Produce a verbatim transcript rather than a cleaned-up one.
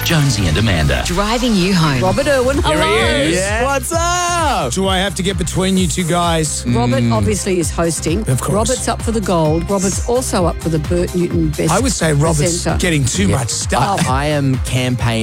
Jonesy and Amanda. Driving you home. Robert Irwin, hello. Here he is. Yeah. What's up? Do I have to get between you two guys? Robert obviously is hosting. Of course. Robert's up for the gold. Robert's also up for the Burt Newton Best I would say Robert's Presenter. getting too much stuff. I am campaigning